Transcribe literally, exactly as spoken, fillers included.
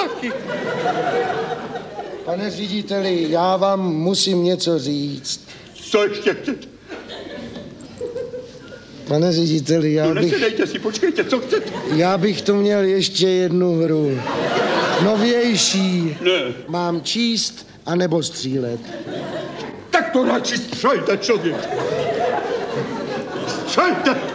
taky. Pane řediteli, já vám musím něco říct. Co ještě chcete? Pane řediteli, já no, bych... nesedejte si, počkejte, co chcete? Já bych to měl ještě jednu hru. Novější. Ne. Mám číst anebo střílet. Tak to radši střelte, člověk. Střelte!